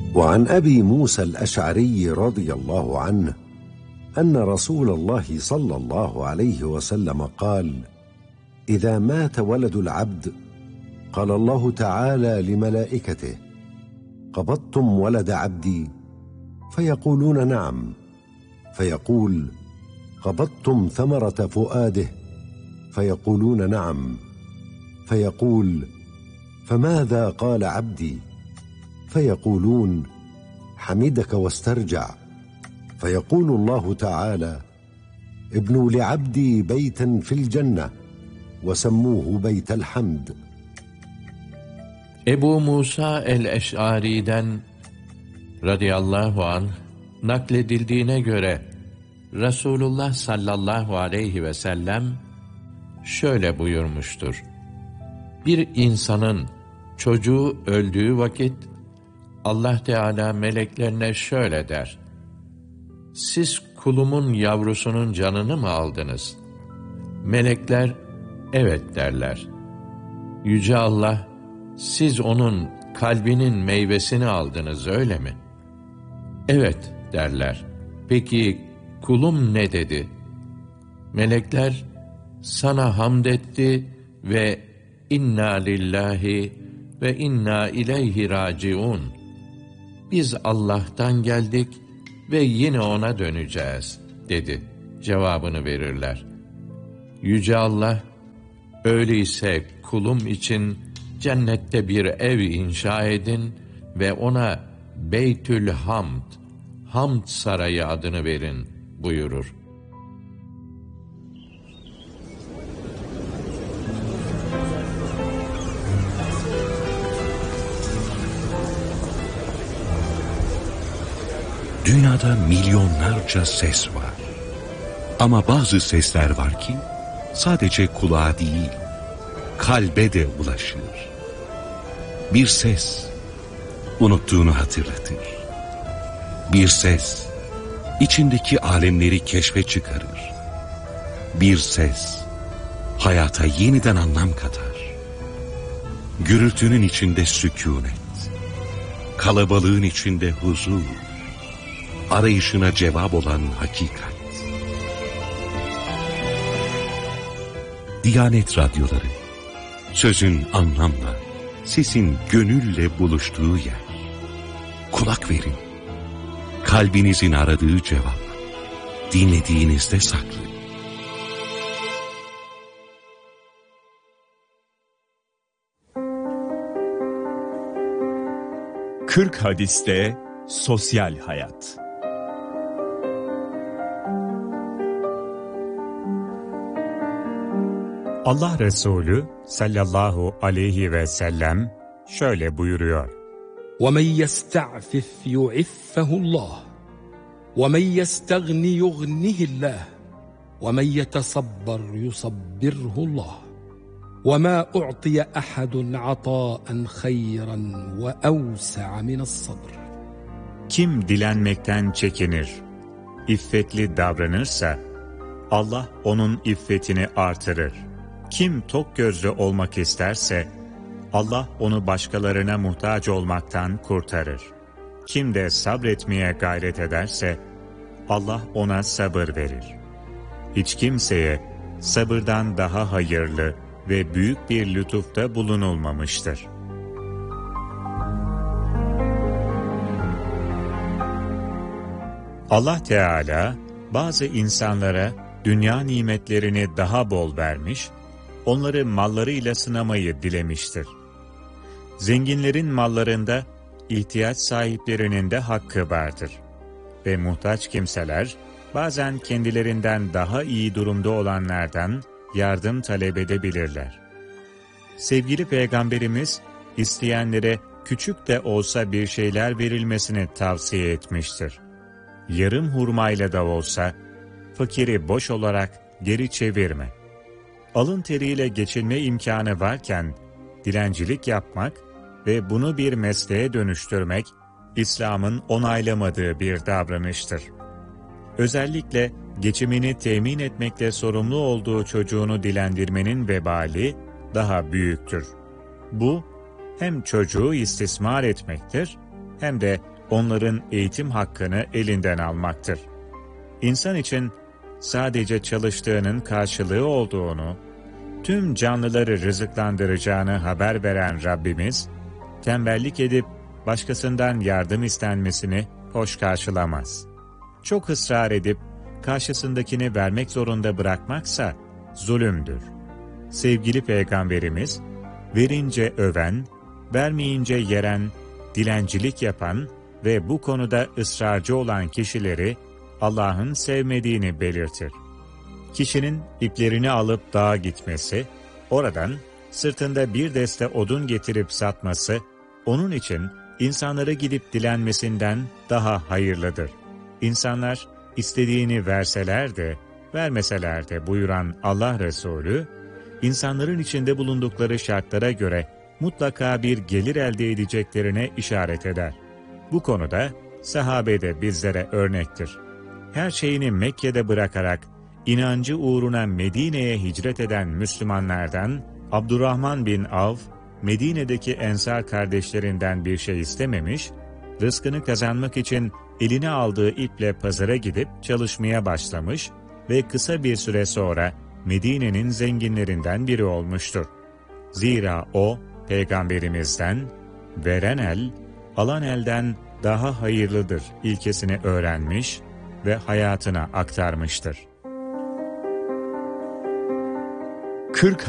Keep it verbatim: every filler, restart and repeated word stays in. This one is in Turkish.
وعن أبي موسى الأشعري رضي الله عنه أن رسول الله صلى الله عليه وسلم قال: إذا مات ولد العبد قال الله تعالى لملائكته: قبضتم ولد عبدي؟ فيقولون: نعم. فيقول: قبضتم ثمرة فؤاده؟ فيقولون: نعم. فيقول: فماذا قال عبدي؟ فيقولون: حمدك واسترجع. فيقول الله تعالى: ابنوا لعبدي بيتا في الجنة وسموه بيت الحمد. Ebu Musa el-Eş'ari'den radıyallahu anh nakledildiğine göre Resulullah sallallahu aleyhi ve sellem şöyle buyurmuştur: Bir insanın çocuğu öldüğü vakit Allah Teala meleklerine şöyle der: Siz kulumun yavrusunun canını mı aldınız? Melekler evet derler. Yüce Allah, siz onun kalbinin meyvesini aldınız, öyle mi? Evet derler. Peki kulum ne dedi? Melekler sana hamd etti ve inna lillahi ve inna ileyhi raciun. Biz Allah'tan geldik ve yine ona döneceğiz dedi cevabını verirler. Yüce Allah, öyleyse kulum için cennette bir ev inşa edin ve ona Beytül Hamd, Hamd Sarayı adını verin buyurur. Dünyada milyonlarca ses var. Ama bazı sesler var ki sadece kulağa değil, kalbe de ulaşır. Bir ses unuttuğunu hatırlatır. Bir ses içindeki alemleri keşfe çıkarır. Bir ses hayata yeniden anlam katar. Gürültünün içinde sükûnet, kalabalığın içinde huzur, arayışına cevap olan hakikat. Diyanet Radyoları, sözün anlamla, sesin gönülle buluştuğu yer. Kulak verin, kalbinizin aradığı cevap, dinlediğinizde saklı. Kırk hadiste sosyal hayat. Allah Resulü sallallahu aleyhi ve sellem şöyle buyuruyor: وَمَنْ يَسْتَعْفِفْ يُعِفَّهُ اللّٰهِ وَمَنْ يَسْتَغْنِ يُغْنِهِ اللّٰهِ وَمَنْ يَتَصَبَّرْ يُصَبِّرْهُ اللّٰهِ وَمَا أُعْطِيَ أَحَدٌ عَطَاءً خَيْرًا وَأَوْسَعَ مِنَ الصَّبْرِ. Kim dilenmekten çekinir, iffetli davranırsa Allah onun iffetini artırır. Kim tok gözlü olmak isterse Allah onu başkalarına muhtaç olmaktan kurtarır. Kim de sabretmeye gayret ederse Allah ona sabır verir. Hiç kimseye sabırdan daha hayırlı ve büyük bir lütufta bulunulmamıştır. Allah Teala bazı insanlara dünya nimetlerini daha bol vermiş, onları mallarıyla sınamayı dilemiştir. Zenginlerin mallarında ihtiyaç sahiplerinin de hakkı vardır. Ve muhtaç kimseler bazen kendilerinden daha iyi durumda olanlardan yardım talep edebilirler. Sevgili Peygamberimiz isteyenlere küçük de olsa bir şeyler verilmesini tavsiye etmiştir. Yarım hurmayla da olsa fakiri boş olarak geri çevirme. Alın teriyle geçinme imkanı varken dilencilik yapmak ve bunu bir mesleğe dönüştürmek İslam'ın onaylamadığı bir davranıştır. Özellikle geçimini temin etmekle sorumlu olduğu çocuğunu dilendirmenin vebali daha büyüktür. Bu hem çocuğu istismar etmektir hem de onların eğitim hakkını elinden almaktır. İnsan için sadece çalıştığının karşılığı olduğunu, tüm canlıları rızıklandıracağını haber veren Rabbimiz, tembellik edip başkasından yardım istenmesini hoş karşılamaz. Çok ısrar edip karşısındakini vermek zorunda bırakmaksa zulümdür. Sevgili Peygamberimiz, verince öven, vermeyince yeren, dilencilik yapan ve bu konuda ısrarcı olan kişileri Allah'ın sevmediğini belirtir. Kişinin iplerini alıp dağa gitmesi, oradan sırtında bir deste odun getirip satması, onun için insanlara gidip dilenmesinden daha hayırlıdır. İnsanlar istediğini verseler de, vermeseler de buyuran Allah Resulü, insanların içinde bulundukları şartlara göre mutlaka bir gelir elde edeceklerine işaret eder. Bu konuda sahabe de bizlere örnektir. Her şeyini Mekke'de bırakarak inancı uğruna Medine'ye hicret eden Müslümanlardan Abdurrahman bin Avf, Medine'deki Ensar kardeşlerinden bir şey istememiş, rızkını kazanmak için eline aldığı iple pazara gidip çalışmaya başlamış ve kısa bir süre sonra Medine'nin zenginlerinden biri olmuştur. Zira o, Peygamberimizden, veren el, alan elden daha hayırlıdır ilkesini öğrenmiş ve hayatına aktarmıştır. kırk